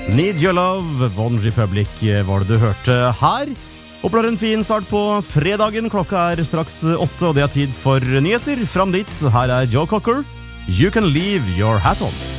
Need Your Love, One Republic var det du hørte her. Håper en fin start på fredagen. Klokka straks 8, og det tid for nyheter. Fram dit, her Joe Cocker. You Can Leave Your Hat On.